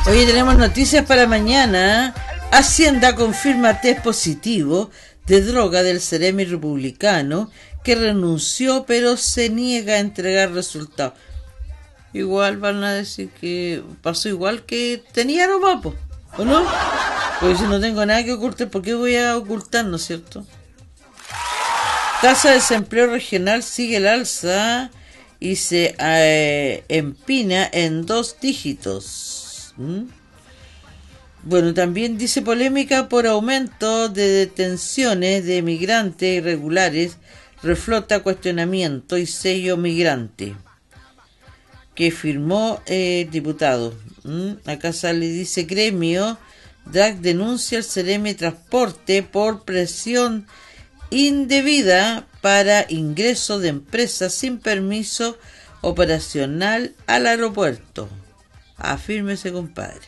Hoy tenemos noticias para mañana. Hacienda confirma test positivo de droga del Ceremi republicano que renunció pero se niega a entregar resultados. Igual van a decir que pasó igual que tenía nomás, ¿o no? Porque si no tengo nada que ocultar, ¿por qué voy a ocultar, no es cierto? Tasa de desempleo regional sigue el alza y se empina en 2 dígitos. Bueno, también dice polémica por aumento de detenciones de migrantes irregulares, reflota cuestionamiento y sello migrante que firmó el diputado. Acá sale, dice gremio, DAC denuncia al Ceremi Transporte por presión indebida para ingreso de empresas sin permiso operacional al aeropuerto. Afírmese, compadre.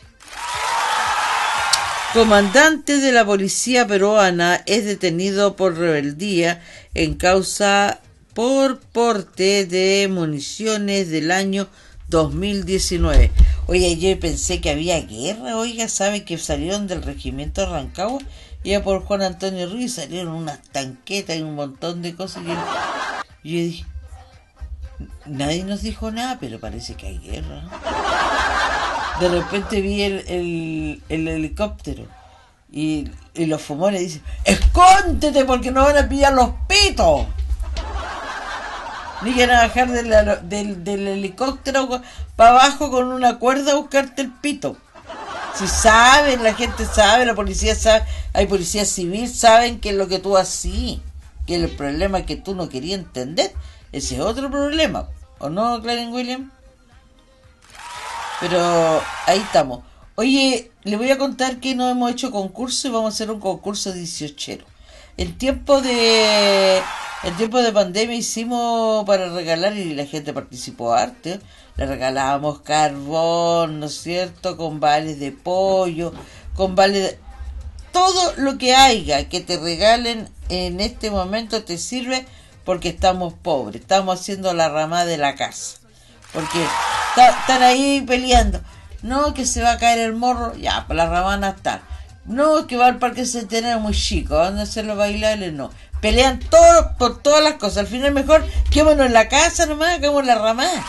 Comandante de la policía peruana es detenido por rebeldía en causa por porte de municiones del año 2019. Oye, yo pensé que había guerra, oiga, ¿sabe que salieron del regimiento de Rancagua? Ya por Juan Antonio Ruiz salieron unas tanquetas y un montón de cosas. Y yo dije, nadie nos dijo nada, pero parece que hay guerra, ¿no? De repente vi el helicóptero y los fumones dicen, ¡escóndete porque no van a pillar los pitos! Ni que van a bajar del helicóptero para abajo con una cuerda a buscarte el pito. Si saben, la gente sabe, la policía sabe, hay policía civil, saben que es lo que tú hacías, que el problema que tú no querías entender, ese es otro problema, ¿o no, Clarence William? Pero ahí estamos. Oye, le voy a contar que no hemos hecho concurso y vamos a hacer un concurso 18. En tiempo de pandemia hicimos para regalar y la gente participó harto. Le regalábamos carbón, ¿no es cierto? Con vales de pollo, con vales de... Todo lo que haya que te regalen en este momento te sirve porque estamos pobres. Estamos haciendo la ramada de la casa. Porque están ahí peleando. No, que se va a caer el morro. Ya, pues la ramana está. No, que va al parque centenario muy chico. Van a hacer los bailables, no. Pelean todo por todas las cosas. Al final mejor quémonos en la casa nomás, hagamos la ramada.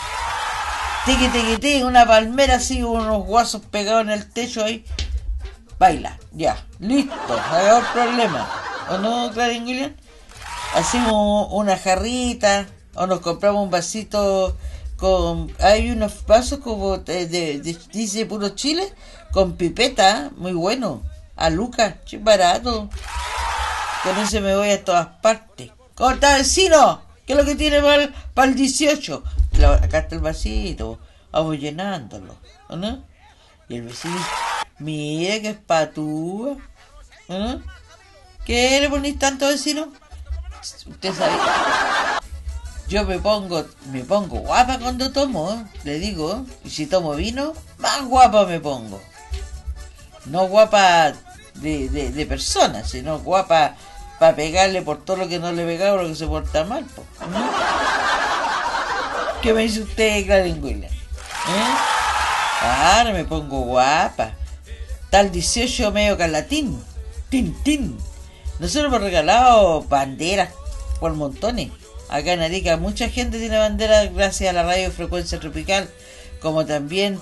Tiqui, una palmera así, unos guasos pegados en el techo ahí. Baila, ya, listo, hagamos problema. ¿O no, Clarence William? Hacemos una jarrita, o nos compramos un vasito con... Hay unos vasos como dice puro Chile, con pipeta, muy bueno. A Lucas, barato. Con ese me voy a todas partes. ¿Cómo está, vecino? ¿Qué es lo que tiene para el 18? Acá está el vasito, vamos llenándolo, ¿no? Y el vecino dice, mira que es patúa, ¿no? ¿Qué le ponís tanto, vecino? Usted sabe, yo me pongo guapa cuando tomo, le digo, y si tomo vino, más guapa me pongo. No guapa de persona, sino guapa para pegarle por todo lo que no le pegaba o lo que se porta mal, ¿no? ¿Qué me dice usted, Clarence William? Ahora me pongo guapa. Tal 18 medio calatín. Tin. Nosotros hemos regalado banderas por montones. Acá en Arica mucha gente tiene banderas gracias a la radio Frecuencia Tropical. Como también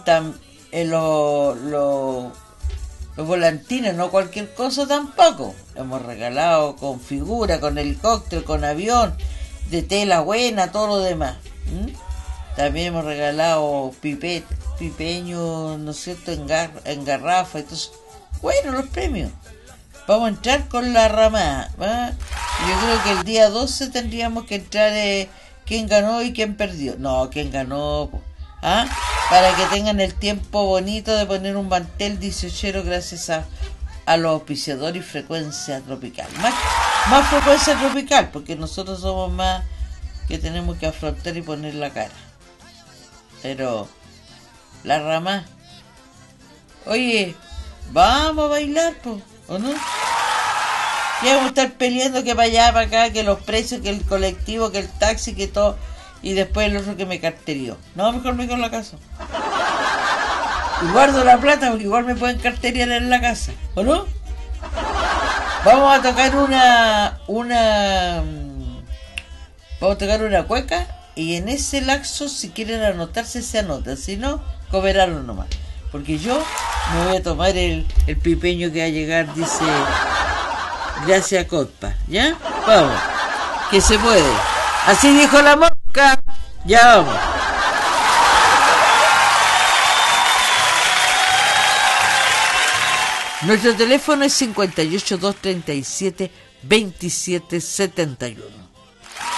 los volantines, no cualquier cosa tampoco. Hemos regalado con figura, con helicóptero, con avión, de tela buena, todo lo demás. También hemos regalado pipeños, ¿no es cierto?, en garrafa. Entonces, bueno, los premios. Vamos a entrar con la ramada, ¿va? Yo creo que el día 12 tendríamos que entrar quién ganó y quién perdió. No, quién ganó, ¿ah? Para que tengan el tiempo bonito de poner un mantel 18 gracias a los auspiciadores y Frecuencia Tropical. Más Frecuencia Tropical, porque nosotros somos más que tenemos que afrontar y poner la cara. Pero la rama, oye, vamos a bailar, ¿o no? Ya vamos a estar peleando que para allá, para acá, que los precios, que el colectivo, que el taxi, que todo, y después el otro que me carterió. No, mejor me quedo en la casa. Y guardo la plata porque igual me pueden carterear en la casa, ¿o no? Vamos a tocar vamos a tocar una cueca y en ese lapso, si quieren anotarse, se anotan. Si no, comerán nomás. Porque yo me voy a tomar el pipeño que va a llegar, dice, gracias Cotpa, ¿ya? Vamos, que se puede. Así dijo la mosca. Ya vamos. Nuestro teléfono es 58237 2771.